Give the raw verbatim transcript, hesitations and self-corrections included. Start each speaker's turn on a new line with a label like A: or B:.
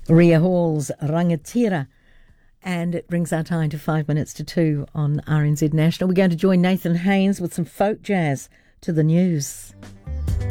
A: Ria Hall's Rangatira. And it brings our time to five minutes to two on R N Z National. We're going to join Nathan Haynes with some folk jazz to the news.